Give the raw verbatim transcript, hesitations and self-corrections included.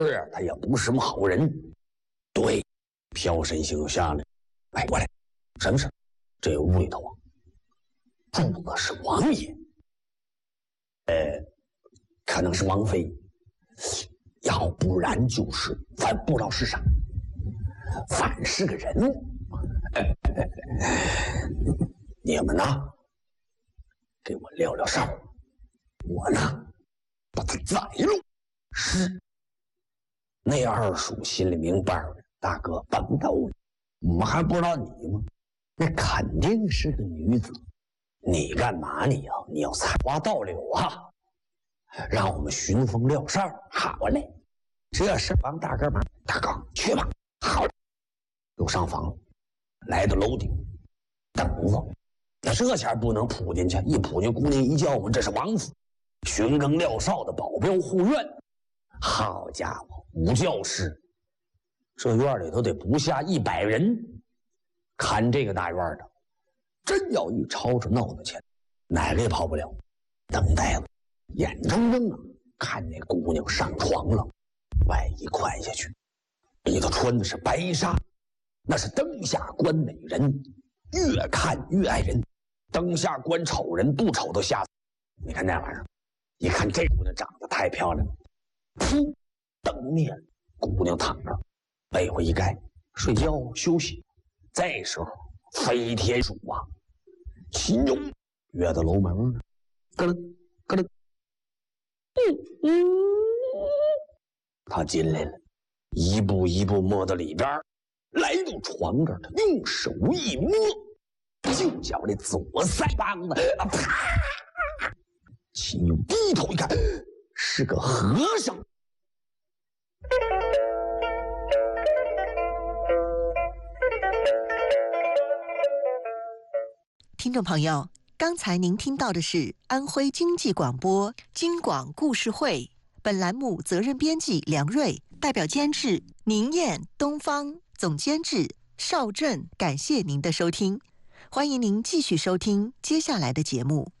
是他也不是什么好人。对，飘神星下来，哎，过来，什么事？这屋里头啊，住的是王爷，呃，可能是王妃，要不然就是反不知道是啥，反是个人物。哎哎哎，你们呢，给我撂撂哨，我呢把他宰了。是，那二叔心里明白了，大哥甭逗了，我们还不知道你吗？那肯定是个女子，你干嘛你呀？你要采花盗柳啊？让我们巡风撂哨。好嘞，这事帮大哥忙。大哥去吧。好嘞，又上房了，来到楼顶等着。那这前不能扑进去，一扑进姑娘一叫唤，这是王府巡更撂哨的保镖护院。好家伙，五教师，这院里头得不下一百人看这个大院的，真要一吵吵闹闹起来，哪个也跑不了。等待了，眼睁睁啊看那姑娘上床了，外衣宽下去，里头穿的是白纱，那是灯下观美人，越看越爱人。灯下观丑人，不丑都吓死。你看那玩意儿，一看这姑娘长得太漂亮了，噗，灯灭了，姑娘躺着，被窝一盖，睡觉休息。这时候飞天鼠啊，秦勇跃到楼门了，咯噔咯噔，嗯嗯，他进来了，一步一步摸到里边，来到床这儿，他用手一摸，就叫这左腮帮子啊，啪！秦勇低头一看，是个和尚。 听众朋友，刚才您听到的是安徽经济广播京广故事会，本栏目责任编辑梁瑞，代表监制宁燕、东方，总监制邵振。感谢您的收听，欢迎您继续收听接下来的节目。